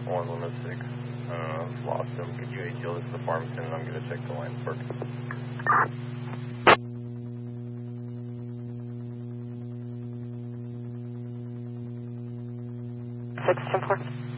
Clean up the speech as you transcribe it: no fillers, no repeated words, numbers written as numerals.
1 limit 6. Lost him. Could you ATL this to the Farmington and I'm going to check the line first. 6-10-4.